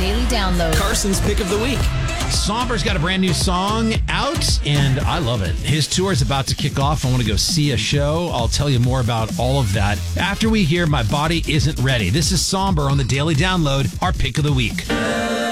Daily Download. Carson's Pick of the Week. Somber's got a brand new song out, and I love it. His tour is about to kick off. I want to go see a show. I'll tell you more about all of that after we hear My Body Isn't Ready. This is Somber on the Daily Download, our Pick of the Week.